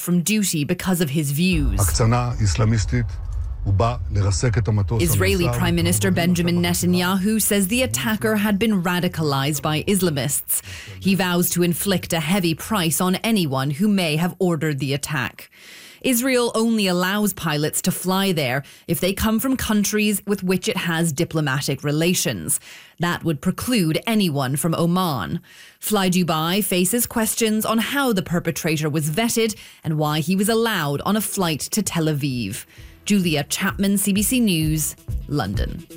from duty because of his views. Israeli Prime Minister Benjamin Netanyahu says the attacker had been radicalized by Islamists. He vows to inflict a heavy price on anyone who may have ordered the attack. Israel only allows pilots to fly there if they come from countries with which it has diplomatic relations. That would preclude anyone from Oman. Fly Dubai faces questions on how the perpetrator was vetted and why he was allowed on a flight to Tel Aviv. Julia Chapman, CBC News, London.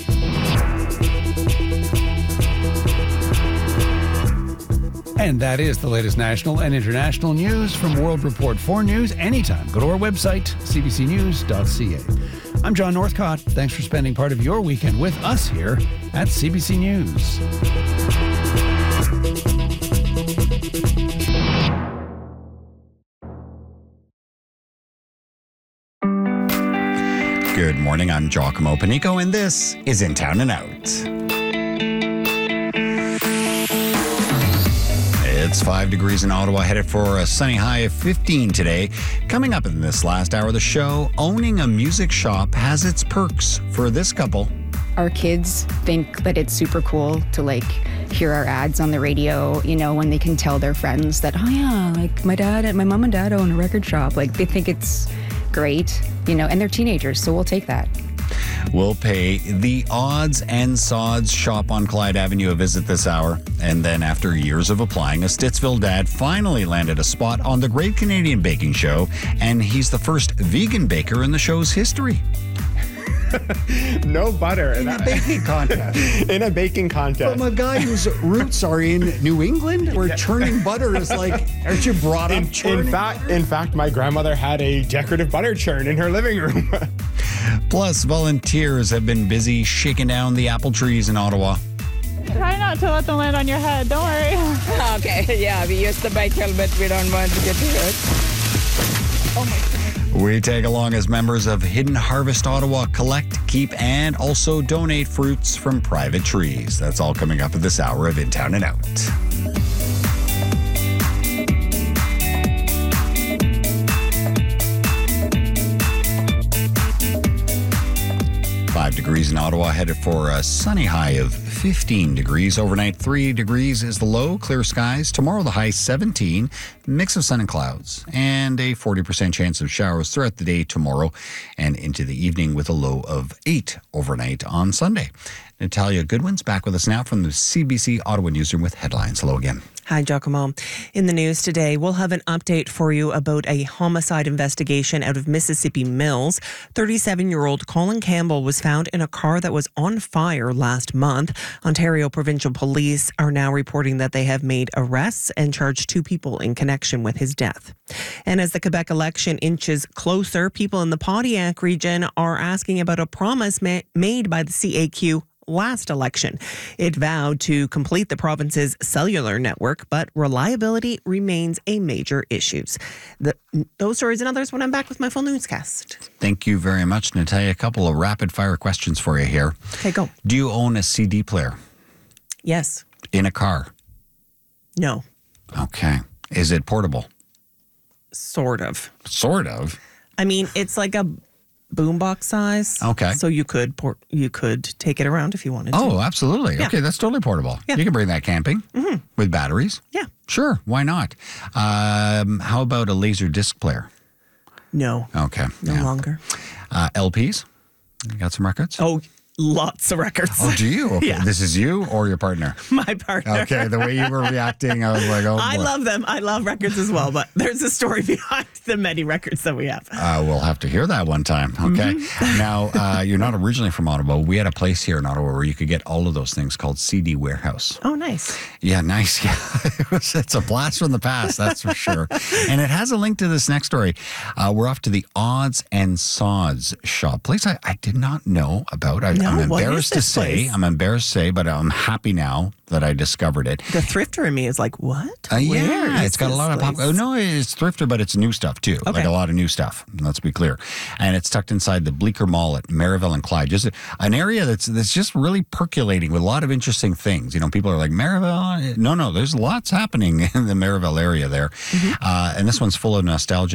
And that is the latest national and international news from World Report 4 News. Anytime, go to our website, cbcnews.ca. I'm John Northcott. Thanks for spending part of your weekend with us here at CBC News. Good morning, I'm Giacomo Panico, and this is In Town and Out. It's 5 degrees in Ottawa, headed for a sunny high of 15 today. Coming up in this last hour of the show, owning a music shop has its perks for this couple. Our kids think that it's super cool to hear our ads on the radio, when they can tell their friends that, oh yeah, my mom and dad own a record shop. They think it's great, and they're teenagers, so we'll take that. We'll pay the Odds and Sods shop on Clyde Avenue a visit this hour. And then after years of applying, a Stittsville dad finally landed a spot on the Great Canadian Baking Show, and he's the first vegan baker in the show's history. No butter. In a baking contest. In a baking contest. From a guy whose roots are in New England, where churning butter is aren't you brought up churning? In fact, my grandmother had a decorative butter churn in her living room. Plus, volunteers have been busy shaking down the apple trees in Ottawa. Try not to let them land on your head. Don't worry. Okay, yeah, we use the bike helmet. We don't want to get hurt. Oh my goodness. We tag along as members of Hidden Harvest Ottawa collect, keep, and also donate fruits from private trees. That's all coming up at this hour of In Town and Out. Degrees in Ottawa, headed for a sunny high of 15 degrees. Overnight, 3 degrees is the low, clear skies. Tomorrow, the high 17, mix of sun and clouds, and a 40% chance of showers throughout the day tomorrow and into the evening with a low of 8 overnight on Sunday. Natalia Goodwin's back with us now from the CBC Ottawa Newsroom with headlines. Hello again. Hi, Giacomo. In the news today, we'll have an update for you about a homicide investigation out of Mississippi Mills. 37-year-old Colin Campbell was found in a car that was on fire last month. Ontario Provincial Police are now reporting that they have made arrests and charged 2 people in connection with his death. And as the Quebec election inches closer, people in the Pontiac region are asking about a promise made by the CAQ last election. It vowed to complete the province's cellular network, but reliability remains a major issue. Those stories and others when I'm back with my full newscast. Thank you very much, Natalia. A couple of rapid fire questions for you here. Okay, go. Do you own a CD player? Yes. In a car? No. Okay. Is it portable? Sort of. Sort of? I mean, it's like a boombox size. Okay. So you could take it around if you wanted to. Oh, absolutely. Yeah. Okay, that's totally portable. Yeah. You can bring that camping with batteries. Yeah. Sure, why not? How about a laser disc player? No. Okay. No longer. LPs? You got some records? Oh, lots of records. Oh, do you? Okay. Yeah. This is you or your partner? My partner. Okay, the way you were reacting, I was like, oh, boy. I love them. I love records as well, but there's a story behind the many records that we have. We'll have to hear that one time. Okay. Now, you're not originally from Ottawa. We had a place here in Ottawa where you could get all of those things called CD Warehouse. Oh, nice. Yeah, nice. Yeah, it's a blast from the past, that's for sure. And it has a link to this next story. We're off to the Odds and Sods shop, place I did not know about. I'm embarrassed to say, but I'm happy now that I discovered it. The thrifter in me is like, what? Yeah, it's got a lot of pop. Oh, no, it's thrifter, but it's new stuff too. Okay. Like a lot of new stuff. Let's be clear. And it's tucked inside the Bleecker Mall at Merivale and Clyde. Just an area that's just really percolating with a lot of interesting things. You know, people are like, Merivale? No, there's lots happening in the Merivale area there. And this one's full of nostalgia.